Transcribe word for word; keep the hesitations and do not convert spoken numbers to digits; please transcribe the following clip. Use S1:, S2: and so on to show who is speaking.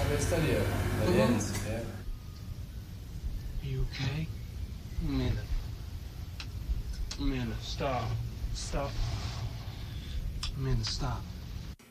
S1: questa lì è italiana insieme.
S2: Are you okay? Amanda. Amanda, stop. Stop. Amanda, stop.